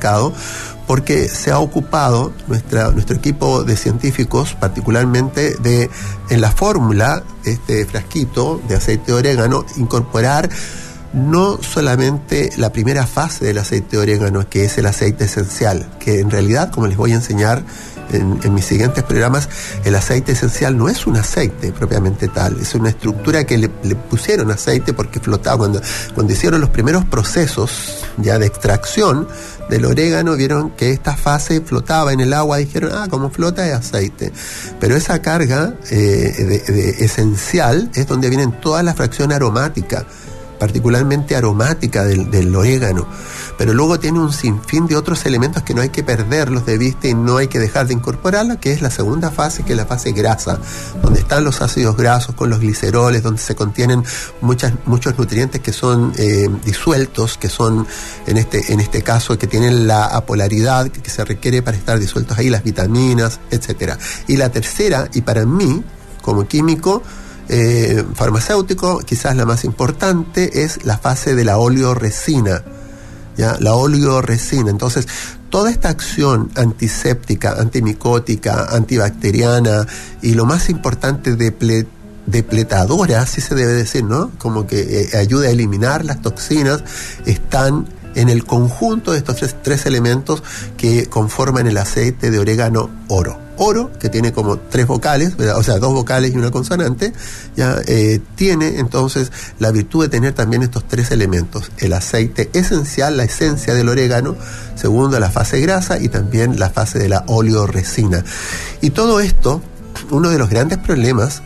mercado, porque se ha ocupado nuestro equipo de científicos, particularmente en la fórmula de este frasquito de aceite de orégano, incorporar no solamente la primera fase del aceite de orégano, que es el aceite esencial, que en realidad, como les voy a enseñar en mis siguientes programas, el aceite esencial no es un aceite propiamente tal, es una estructura que le pusieron aceite porque flotaba. Cuando hicieron los primeros procesos ya de extracción del orégano, vieron que esta fase flotaba en el agua, dijeron, como flota es aceite. Pero esa carga de esencial es donde vienen toda la fracción aromática, particularmente aromática del orégano, pero luego tiene un sinfín de otros elementos que no hay que perderlos de vista y no hay que dejar de incorporarlos, que es la segunda fase, que es la fase grasa, donde están los ácidos grasos con los gliceroles, donde se contienen muchos nutrientes que son disueltos, que son en este caso que tienen la apolaridad que se requiere para estar disueltos ahí, las vitaminas, etcétera. Y la tercera, y para mí como químico farmacéutico, quizás la más importante, es la fase de la oleoresina, ¿ya? La oleoresina. Entonces, toda esta acción antiséptica, antimicótica, antibacteriana y lo más importante, depletadora, así se debe decir, ¿no? Como que ayuda a eliminar las toxinas, están en el conjunto de estos tres elementos que conforman el aceite de orégano oro. Oro, que tiene como 3 vocales, ¿verdad? O sea, 2 vocales y una consonante, ya tiene entonces la virtud de tener también estos 3 elementos: el aceite esencial, la esencia del orégano; segundo, la fase grasa; y también la fase de la oleoresina. Y todo esto, uno de los grandes problemas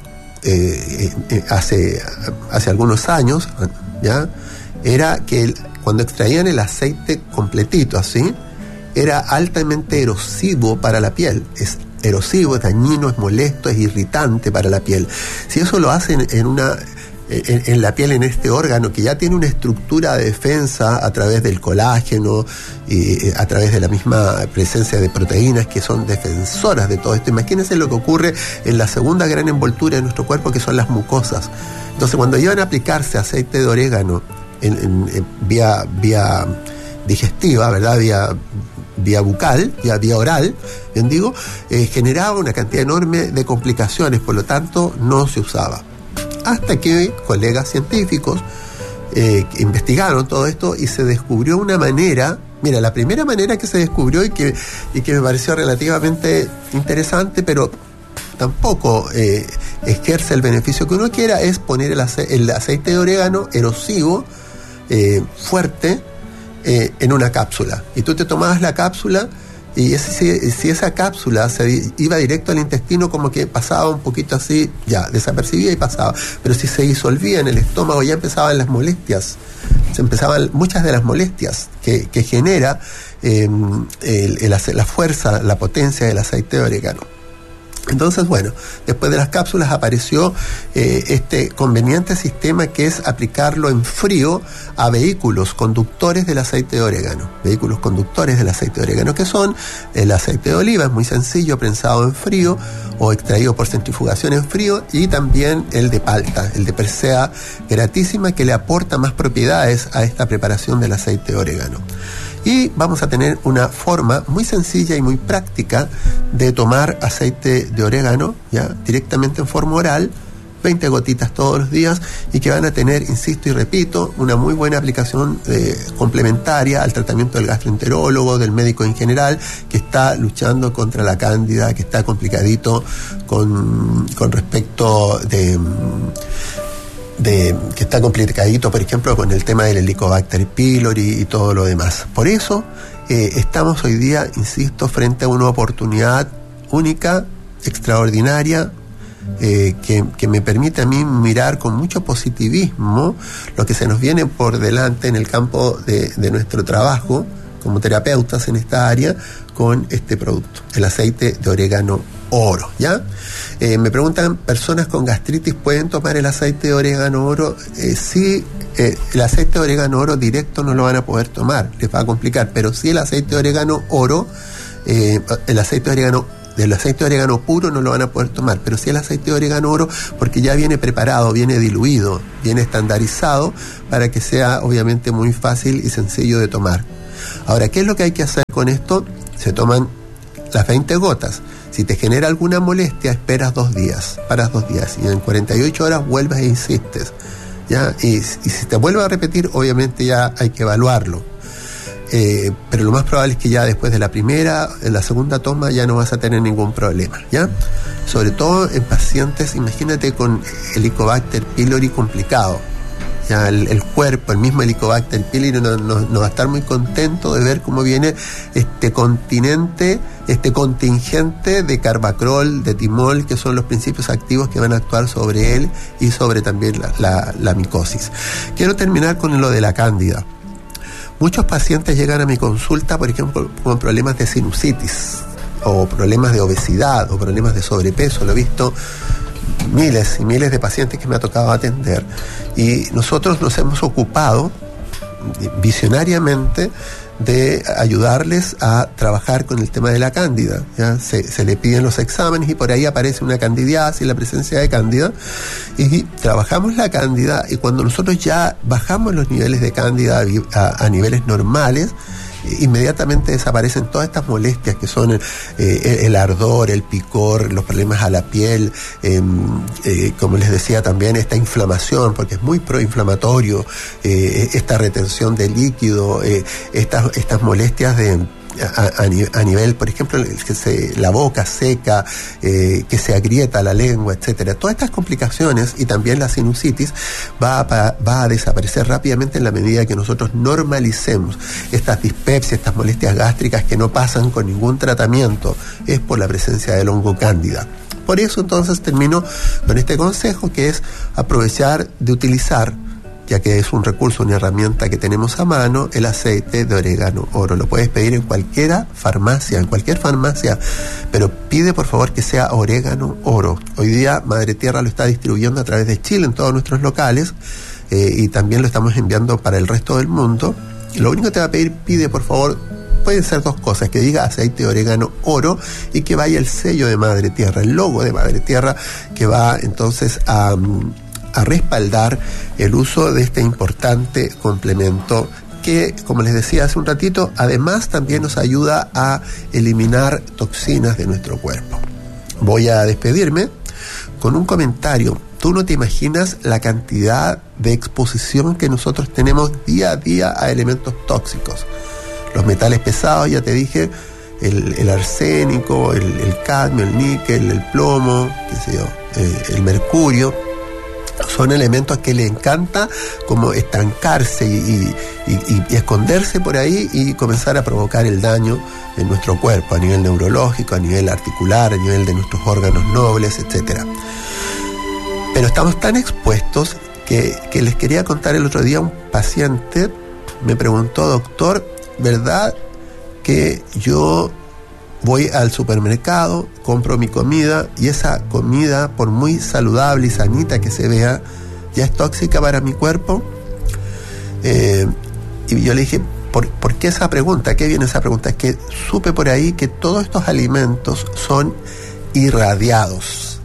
hace algunos años, ya, era que cuando extraían el aceite completito así, era altamente erosivo para la piel. Es erosivo, es dañino, es molesto, es irritante para la piel. Si eso lo hacen en la piel, en este órgano que ya tiene una estructura de defensa a través del colágeno y a través de la misma presencia de proteínas que son defensoras de todo esto, imagínense lo que ocurre en la segunda gran envoltura de nuestro cuerpo, que son las mucosas. Entonces, cuando iban a aplicarse aceite de orégano vía digestiva, ¿verdad? Vía bucal, vía oral, bien digo, generaba una cantidad enorme de complicaciones, por lo tanto no se usaba. Hasta que colegas científicos investigaron todo esto y se descubrió una manera. Mira, la primera manera que se descubrió y que me pareció relativamente interesante, pero tampoco ejerce el beneficio que uno quiera, es poner el aceite de orégano erosivo, fuerte, en una cápsula. Y tú te tomabas la cápsula y si esa cápsula se iba directo al intestino, como que pasaba un poquito así, ya, desapercibía y pasaba. Pero si se disolvía en el estómago, ya empezaban las molestias. Empezaban muchas de las molestias que genera la fuerza, la potencia del aceite de orégano. Entonces, bueno, después de las cápsulas apareció este conveniente sistema, que es aplicarlo en frío a vehículos conductores del aceite de orégano. Vehículos conductores del aceite de orégano, que son el aceite de oliva, es muy sencillo, prensado en frío o extraído por centrifugación en frío, y también el de palta, el de Persea gratísima, que le aporta más propiedades a esta preparación del aceite de orégano. Y vamos a tener una forma muy sencilla y muy práctica de tomar aceite de orégano, ya, directamente en forma oral, 20 gotitas todos los días, y que van a tener, insisto y repito, una muy buena aplicación complementaria al tratamiento del gastroenterólogo, del médico en general, que está luchando contra la cándida, que está complicadito con respecto que está complicadito, por ejemplo, con el tema del Helicobacter pylori y todo lo demás. Por eso estamos hoy día, insisto, frente a una oportunidad única, extraordinaria, que me permite a mí mirar con mucho positivismo lo que se nos viene por delante en el campo de nuestro trabajo como terapeutas en esta área con este producto, el aceite de orégano oro, ¿ya? Me preguntan, ¿personas con gastritis pueden tomar el aceite de orégano oro? Sí, el aceite de orégano oro directo no lo van a poder tomar, les va a complicar, pero sí el aceite de orégano oro, del aceite de orégano puro no lo van a poder tomar, pero sí el aceite de orégano oro, porque ya viene preparado, viene diluido, viene estandarizado para que sea obviamente muy fácil y sencillo de tomar. Ahora, ¿qué es lo que hay que hacer con esto? Se toman las 20 gotas. Si te genera alguna molestia, esperas 2 días, paras 2 días, y en 48 horas vuelves e insistes, ¿ya? Y si te vuelve a repetir, obviamente ya hay que evaluarlo. Pero lo más probable es que ya después de la segunda toma ya no vas a tener ningún problema, ¿ya? Sobre todo en pacientes, imagínate con Helicobacter pylori complicado. Ya el cuerpo, el mismo Helicobacter pylori no va a estar muy contento de ver cómo viene este contingente de carbacrol, de timol, que son los principios activos que van a actuar sobre él y sobre también la micosis. Quiero terminar con lo de la cándida. Muchos pacientes llegan a mi consulta, por ejemplo, con problemas de sinusitis, o problemas de obesidad, o problemas de sobrepeso. Lo he visto miles y miles de pacientes que me ha tocado atender. Y nosotros nos hemos ocupado visionariamente de ayudarles a trabajar con el tema de la cándida, ¿ya? Se le piden los exámenes y por ahí aparece una candidiasis, la presencia de cándida, y trabajamos la cándida, y cuando nosotros ya bajamos los niveles de cándida a niveles normales, inmediatamente desaparecen todas estas molestias que son el ardor, el picor, los problemas a la piel, como les decía también, esta inflamación, porque es muy proinflamatorio, esta retención de líquido, estas molestias a nivel, por ejemplo, la boca seca, que se agrieta la lengua, etcétera. Todas estas complicaciones y también la sinusitis va a desaparecer rápidamente en la medida que nosotros normalicemos estas dispepsias, estas molestias gástricas que no pasan con ningún tratamiento. Es por la presencia del hongo cándida. Por eso entonces termino con este consejo, que es aprovechar de utilizar, ya que es un recurso, una herramienta que tenemos a mano, el aceite de orégano oro. Lo puedes pedir en cualquier farmacia, pero pide por favor que sea orégano oro. Hoy día Madre Tierra lo está distribuyendo a través de Chile en todos nuestros locales, y también lo estamos enviando para el resto del mundo. Y lo único que te va a pedir, pide por favor, pueden ser 2 cosas: que diga aceite de orégano oro y que vaya el sello de Madre Tierra, el logo de Madre Tierra, que va entonces a respaldar el uso de este importante complemento que, como les decía hace un ratito, además también nos ayuda a eliminar toxinas de nuestro cuerpo. Voy a despedirme con un comentario. Tú no te imaginas la cantidad de exposición que nosotros tenemos día a día a elementos tóxicos. Los metales pesados, ya te dije, el arsénico, el cadmio, el níquel, el plomo, qué sé yo, el mercurio. Son elementos que le encanta como estancarse y esconderse por ahí y comenzar a provocar el daño en nuestro cuerpo, a nivel neurológico, a nivel articular, a nivel de nuestros órganos nobles, etcétera. Pero estamos tan expuestos que les quería contar el otro día. Un paciente me preguntó: doctor, ¿verdad que yo voy al supermercado, compro mi comida y esa comida, por muy saludable y sanita que se vea, ya es tóxica para mi cuerpo? Y yo le dije, ¿por qué esa pregunta? ¿Qué viene esa pregunta? Es que supe por ahí que todos estos alimentos son irradiados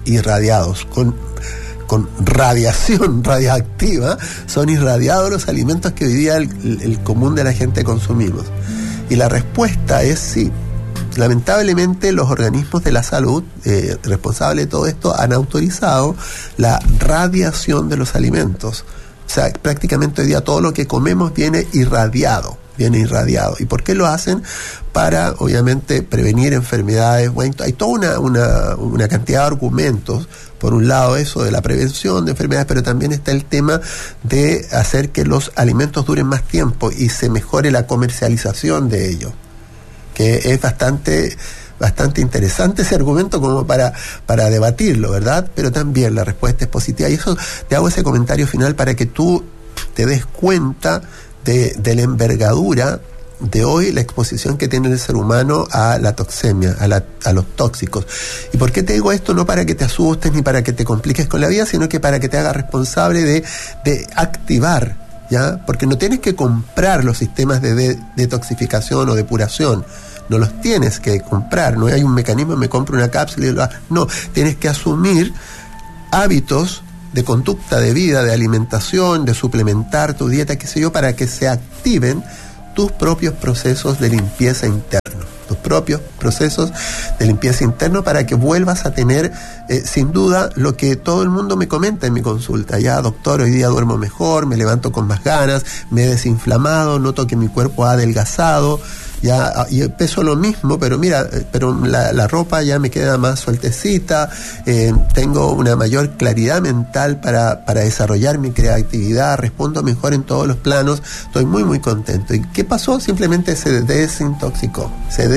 con radiación radioactiva. Son irradiados los alimentos que hoy día el común de la gente consumimos. Y la respuesta es sí. Lamentablemente los organismos de la salud responsables de todo esto han autorizado la radiación de los alimentos. O sea, prácticamente hoy día todo lo que comemos viene irradiado. ¿Y por qué lo hacen? Para, obviamente, prevenir enfermedades. Bueno, hay toda una cantidad de argumentos. Por un lado, eso de la prevención de enfermedades, pero también está el tema de hacer que los alimentos duren más tiempo y se mejore la comercialización de ellos. Que es bastante interesante ese argumento como para debatirlo, ¿verdad? Pero también la respuesta es positiva. Y eso, te hago ese comentario final para que tú te des cuenta de la envergadura de hoy, la exposición que tiene el ser humano a la toxemia, a los tóxicos. ¿Y por qué te digo esto? No para que te asustes ni para que te compliques con la vida, sino que para que te hagas responsable de activar, ¿ya? Porque no tienes que comprar los sistemas de detoxificación o depuración. No los tienes que comprar. No hay un mecanismo, me compro una cápsula y lo hago. No, tienes que asumir hábitos de conducta de vida, de alimentación, de suplementar tu dieta, qué sé yo, para que se activen tus propios procesos de limpieza interna. Tus propios procesos de limpieza interna para que vuelvas a tener, sin duda, lo que todo el mundo me comenta en mi consulta. Ya, doctor, hoy día duermo mejor, me levanto con más ganas, me he desinflamado, noto que mi cuerpo ha adelgazado, ya, y peso lo mismo, pero mira, la ropa ya me queda más sueltecita, tengo una mayor claridad mental para desarrollar mi creatividad, respondo mejor en todos los planos, estoy muy muy contento. ¿Y qué pasó? Simplemente se desintoxicó.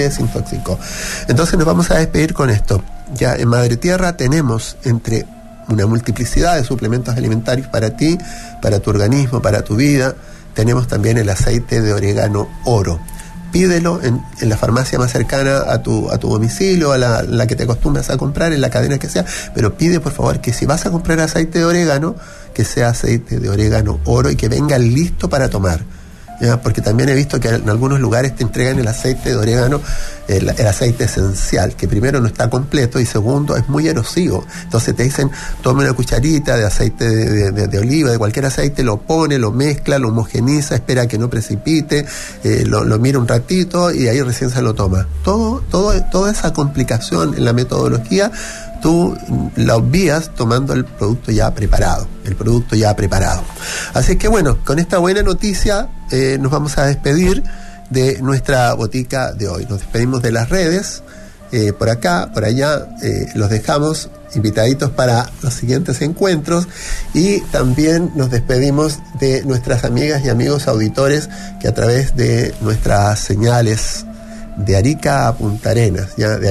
Entonces nos vamos a despedir con esto. Ya en Madre Tierra tenemos entre una multiplicidad de suplementos alimentarios para ti, para tu organismo, para tu vida. Tenemos también el aceite de orégano oro. Pídelo en la farmacia más cercana a tu domicilio, a la que te acostumbras a comprar, en la cadena que sea, pero pide por favor que si vas a comprar aceite de orégano, que sea aceite de orégano oro y que venga listo para tomar. ¿Ya? Porque también he visto que en algunos lugares te entregan el aceite de orégano, el aceite esencial, que primero no está completo y segundo es muy erosivo. Entonces te dicen, tome una cucharita de aceite de oliva, de cualquier aceite, lo pone, lo mezcla, lo homogeniza, espera que no precipite, lo mira un ratito y ahí recién se lo toma. Toda esa complicación en la metodología tú la obvías tomando el producto ya preparado. Así que bueno, con esta buena noticia nos vamos a despedir de nuestra botica de hoy. Nos despedimos de las redes, por acá, por allá, los dejamos invitaditos para los siguientes encuentros y también nos despedimos de nuestras amigas y amigos auditores que a través de nuestras señales de Arica a Punta Arenas,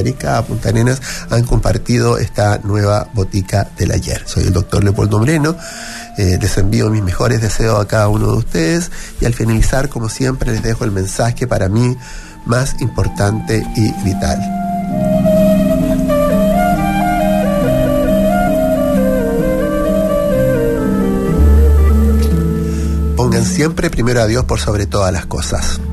han compartido esta nueva botica del ayer. Soy el doctor Leopoldo Moreno, les envío mis mejores deseos a cada uno de ustedes y al finalizar, como siempre, les dejo el mensaje para mí más importante y vital. Pongan siempre primero a Dios por sobre todas las cosas.